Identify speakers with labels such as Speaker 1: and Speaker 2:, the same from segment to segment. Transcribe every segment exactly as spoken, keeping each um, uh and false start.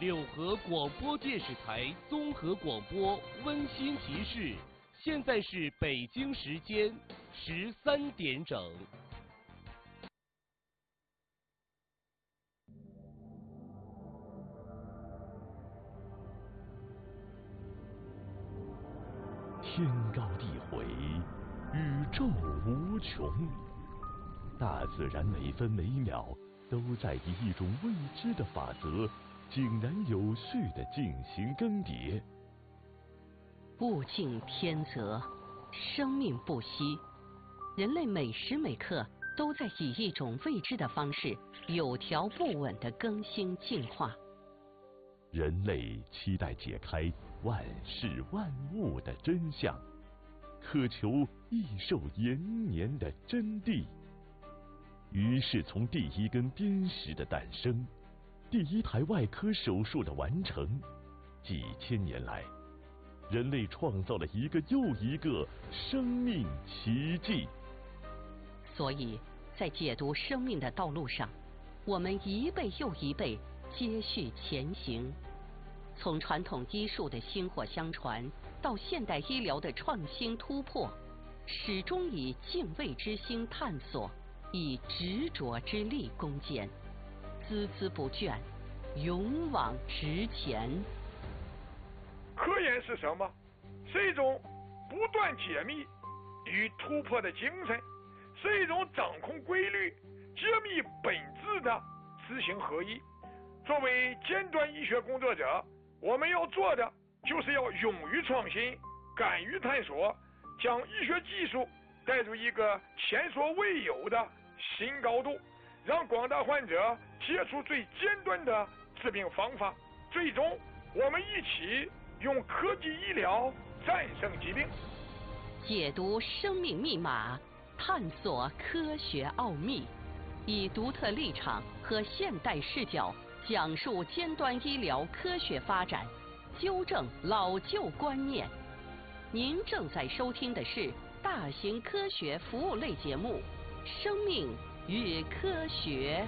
Speaker 1: 六合广播电视台综合广播温馨提示：现在是北京时间十三点整。
Speaker 2: 天高地回，宇宙无穷，大自然每分每秒都在以一种未知的法则井然有序地进行更迭。
Speaker 3: 物竞天择，生命不息，人类每时每刻都在以一种未知的方式有条不紊地更新进化。
Speaker 2: 人类期待解开万事万物的真相，渴求益寿延年的真谛。于是从第一根砭石的诞生，第一台外科手术的完成，几千年来，人类创造了一个又一个生命奇迹。
Speaker 3: 所以在解读生命的道路上，我们一辈又一辈接续前行，从传统医术的薪火相传到现代医疗的创新突破，始终以敬畏之心探索，以执着之力攻坚，孜孜不倦，勇往直前。
Speaker 4: 科研是什么？是一种不断解密与突破的精神，是一种掌控规律、揭秘本质的知行合一。作为尖端医学工作者，我们要做的就是要勇于创新，敢于探索，将医学技术带入一个前所未有的新高度，让广大患者接触最尖端的治病方法，最终我们一起用科技医疗战胜疾病。
Speaker 3: 解读生命密码，探索科学奥秘，以独特立场和现代视角讲述尖端医疗科学发展，纠正老旧观念。您正在收听的是大型科学服务类节目《生命与科学》。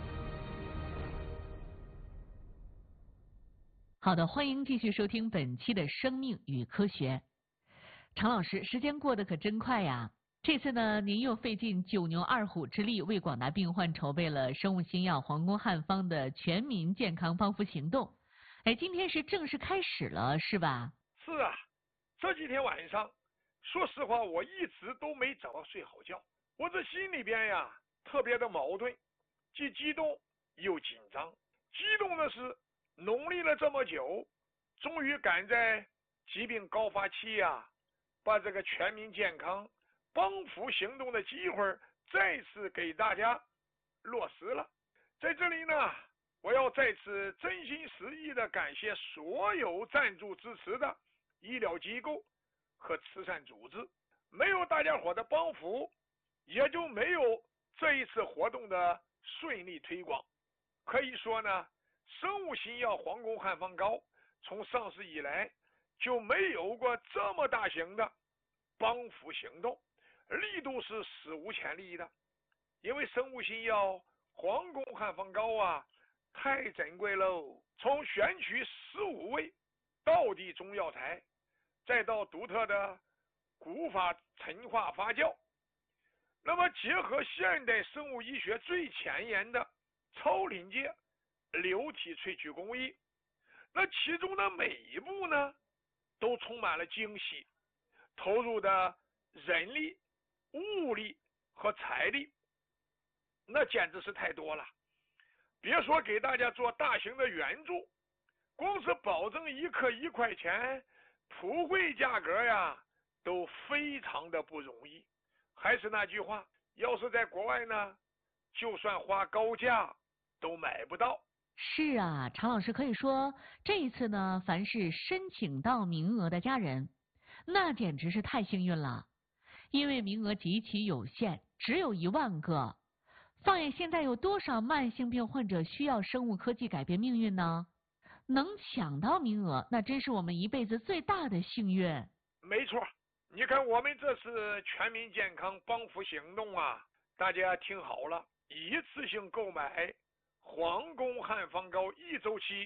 Speaker 5: 好的，欢迎继续收听本期的《生命与科学》。常老师，时间过得可真快呀！这次呢，您又费尽九牛二虎之力，为广大病患筹备了生物新药皇宫汉方的全民健康帮扶行动。哎，今天是正式开始了，是吧？
Speaker 4: 是啊，这几天晚上，说实话，我一直都没找到睡好觉。我这心里边呀，特别的矛盾，既激动又紧张。激动的是，努力了这么久，终于赶在疾病高发期呀，把这个全民健康帮扶行动的机会再次给大家落实了。在这里呢，我要再次真心实意的感谢所有赞助支持的医疗机构和慈善组织，没有大家伙的帮扶，也就没有这一次活动的顺利推广。可以说呢，生物新药皇宫汉方膏从上市以来就没有过这么大型的帮扶行动，力度是史无前例的。因为生物新药皇宫汉方膏啊，太珍贵喽！从选取十五味道地中药材，再到独特的古法陈化发酵，那么结合现代生物医学最前沿的超临界流体萃取工艺，那其中的每一步呢，都充满了惊喜，投入的人力、物力和财力，那简直是太多了。别说给大家做大型的援助，光是保证一克一块钱，普惠价格呀，都非常的不容易。还是那句话，要是在国外呢，就算花高价都买不到。
Speaker 5: 是啊，常老师，可以说这一次呢，凡是申请到名额的家人，那简直是太幸运了，因为名额极其有限，只有一万个。放眼现在，有多少慢性病患者需要生物科技改变命运呢？能抢到名额，那真是我们一辈子最大的幸运。
Speaker 4: 没错，你看我们这次全民健康帮扶行动啊，大家听好了，一次性购买皇宫汉方膏一周期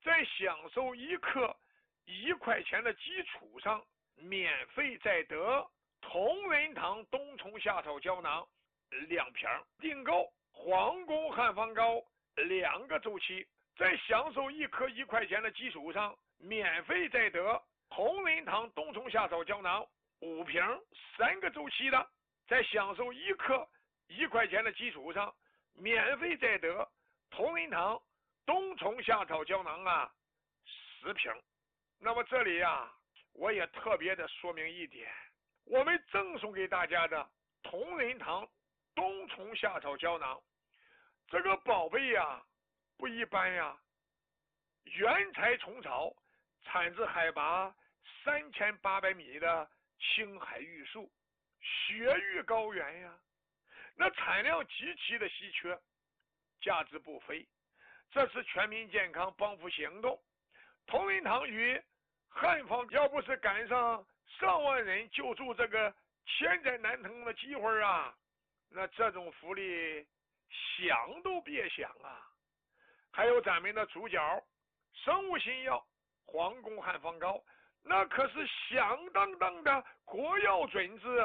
Speaker 4: 在享受一克一块钱的基础上，免费再得同仁堂冬虫夏草胶囊两瓶，订购皇宫汉方膏两个周期，在享受一克一块钱的基础上，免费再得同仁堂冬虫夏草胶囊五瓶三个周期的，在享受一克一块钱的基础上，免费再得同仁堂冬虫夏草胶囊啊十瓶。那么这里呀，我也特别的说明一点，我们赠送给大家的同仁堂冬虫夏草胶囊，这个宝贝呀不一般呀，原材虫草，产自海拔三千八百米的青海玉树雪域高原呀，那产量极其的稀缺，价值不菲。这是全民健康帮扶行动，同仁堂与汉方要不是赶上上万人救助这个千载难逢的机会啊，那这种福利想都别想啊。还有咱们的主角生物新药皇宫汉方膏，那可是响当当的国药准字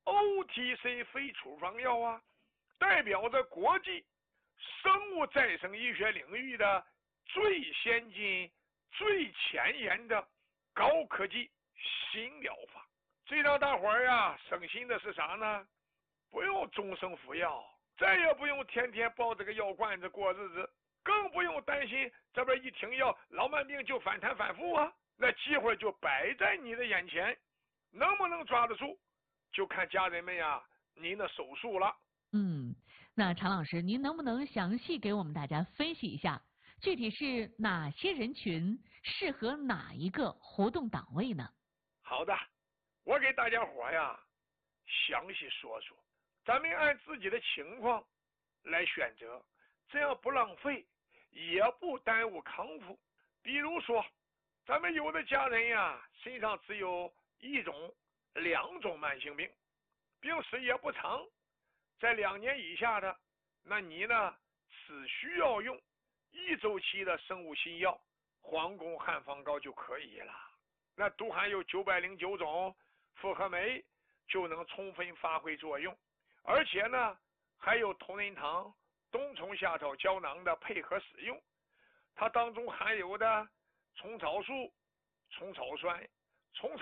Speaker 4: O T C 非处方药啊，代表着国际生物再生医学领域的最先进最前沿的高科技新疗法。这让大伙儿呀省心的是啥呢？不用终生服药，再也不用天天抱着个药罐子过日子，更不用担心这边一停药老慢病就反弹反复啊。那机会就摆在你的眼前，能不能抓得住就看家人们呀您的手速了。
Speaker 5: 嗯，那常老师，您能不能详细给我们大家分析一下，具体是哪些人群适合哪一个活动档位呢？
Speaker 4: 好的，我给大家伙呀详细说说，咱们按自己的情况来选择，这样不浪费，也不耽误康复。比如说，咱们有的家人呀身上只有一种、两种慢性病，病史也不长，在两年以下的，那你呢只需要用一周期的生物新药皇宫汉方膏就可以了。那都含有九百零九种复合酶，就能充分发挥作用，而且呢还有同仁堂冬虫夏草胶囊的配合使用，它当中含有的虫草素、虫草酸、虫草